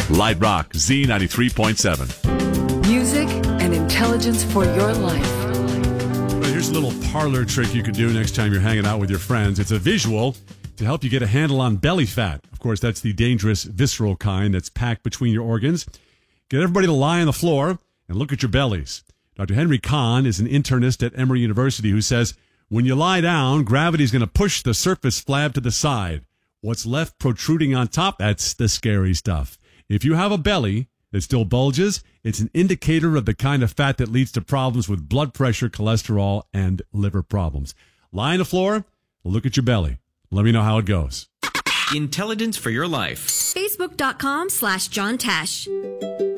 Light Rock Z93.7. Music and intelligence for your life. Well, here's a little parlor trick you could do next time you're hanging out with your friends. It's a visual to help you get a handle on belly fat. Of course, that's the dangerous visceral kind that's packed between your organs. Get everybody to lie on the floor and look at your bellies. Dr. Henry Kahn is an internist at Emory University who says, when you lie down, gravity is going to push the surface flab to the side. What's left protruding on top, that's the scary stuff. If you have a belly that still bulges, it's an indicator of the kind of fat that leads to problems with blood pressure, cholesterol, and liver problems. Lie on the floor, look at your belly. Let me know how it goes. Intelligence for your life. Facebook.com/John Tesh.